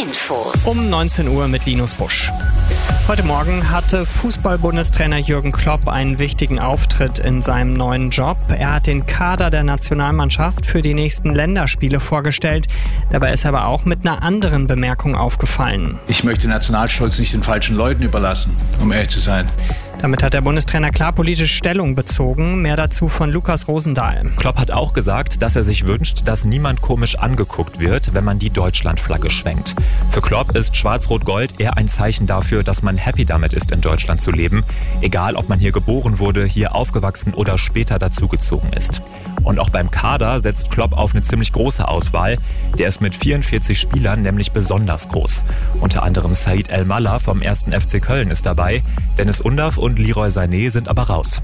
Infos. Um 19 Uhr mit Linus Busch. Heute Morgen hatte Fußball-Bundestrainer Jürgen Klopp einen wichtigen Auftritt in seinem neuen Job. Er hat den Kader der Nationalmannschaft für die nächsten Länderspiele vorgestellt. Dabei ist er aber auch mit einer anderen Bemerkung aufgefallen. Ich möchte Nationalstolz nicht den falschen Leuten überlassen, um ehrlich zu sein. Damit hat der Bundestrainer klar politisch Stellung bezogen. Mehr dazu von Lukas Rosendahl. Klopp hat auch gesagt, dass er sich wünscht, dass niemand komisch angeguckt wird, wenn man die Deutschlandflagge schwenkt. Für Klopp ist Schwarz-Rot-Gold eher ein Zeichen dafür, dass man happy damit ist, in Deutschland zu leben. Egal, ob man hier geboren wurde, hier aufgewachsen oder später dazugezogen ist. Und auch beim Kader setzt Klopp auf eine ziemlich große Auswahl. Der ist mit 44 Spielern nämlich besonders groß. Unter anderem Said El-Mallah vom 1. FC Köln ist dabei. Dennis Undav und Leroy Sané sind aber raus.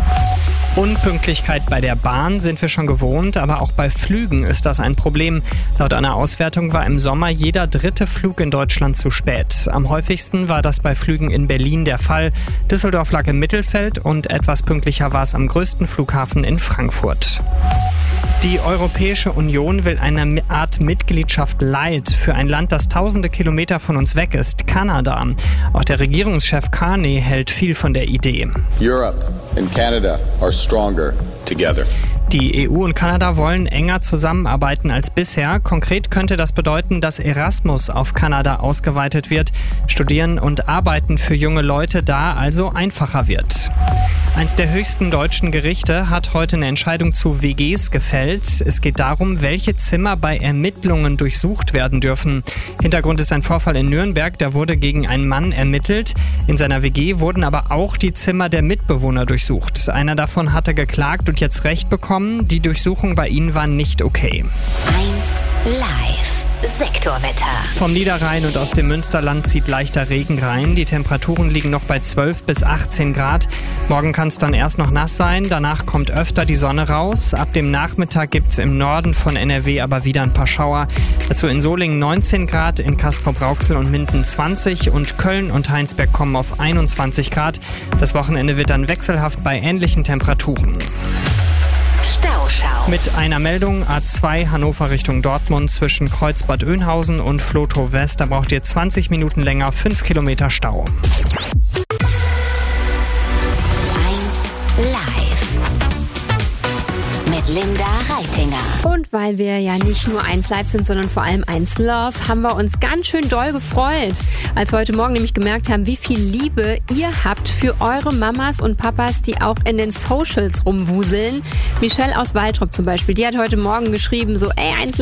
Unpünktlichkeit bei der Bahn sind wir schon gewohnt, aber auch bei Flügen ist das ein Problem. Laut einer Auswertung war im Sommer jeder 3. Flug in Deutschland zu spät. Am häufigsten war das bei Flügen in Berlin der Fall. Düsseldorf lag im Mittelfeld und etwas pünktlicher war es am größten Flughafen in Frankfurt. Die Europäische Union will eine Art Mitgliedschaft Light für ein Land, das tausende Kilometer von uns weg ist, Kanada. Auch der Regierungschef Carney hält viel von der Idee. Europe and Canada are stronger together. Die EU und Kanada wollen enger zusammenarbeiten als bisher. Konkret könnte das bedeuten, dass Erasmus auf Kanada ausgeweitet wird, Studieren und Arbeiten für junge Leute da also einfacher wird. Eins der höchsten deutschen Gerichte hat heute eine Entscheidung zu WGs gefällt. Es geht darum, welche Zimmer bei Ermittlungen durchsucht werden dürfen. Hintergrund ist ein Vorfall in Nürnberg, da wurde gegen einen Mann ermittelt. In seiner WG wurden aber auch die Zimmer der Mitbewohner durchsucht. Einer davon hatte geklagt und jetzt Recht bekommen. Die Durchsuchung bei ihnen war nicht okay. 1 Live. Sektorwetter. Vom Niederrhein und aus dem Münsterland zieht leichter Regen rein. Die Temperaturen liegen noch bei 12 bis 18 Grad. Morgen kann es dann erst noch nass sein. Danach kommt öfter die Sonne raus. Ab dem Nachmittag gibt es im Norden von NRW aber wieder ein paar Schauer. Dazu in Solingen 19 Grad, in Castrop-Rauxel und Minden 20 und Köln und Heinsberg kommen auf 21 Grad. Das Wochenende wird dann wechselhaft bei ähnlichen Temperaturen. Stauschau. Mit einer Meldung A2 Hannover Richtung Dortmund zwischen Kreuzbad Oeynhausen und Flotow West. Da braucht ihr 20 Minuten länger, 5 Kilometer Stau. 1 Live. Mit Linda Reitinger. Und weil wir ja nicht nur 1 Live sind, sondern vor allem 1 Love, haben wir uns ganz schön doll gefreut, als wir heute Morgen nämlich gemerkt haben, wie viel Liebe ihr habt für eure Mamas und Papas, die auch in den Socials rumwuseln. Michelle aus Waltrop zum Beispiel, die hat heute Morgen geschrieben, so, 1